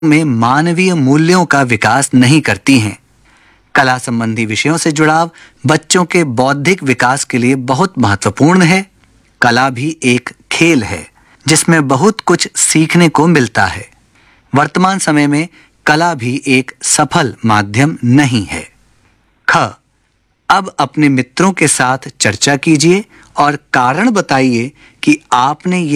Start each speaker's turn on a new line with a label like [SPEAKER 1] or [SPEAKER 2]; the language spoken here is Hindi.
[SPEAKER 1] में मानवीय मूल्यों का विकास नहीं करती हैं। कला संबंधी विषयों से जुड़ाव बच्चों के बौद्धिक विकास के लिए बहुत महत्वपूर्ण है। कला भी एक खेल है जिसमें बहुत कुछ सीखने को मिलता है। वर्तमान समय में कला भी एक सफल माध्यम नहीं है। ख, अब अपने मित्रों के साथ चर्चा कीजिए और कारण बताइए कि आपने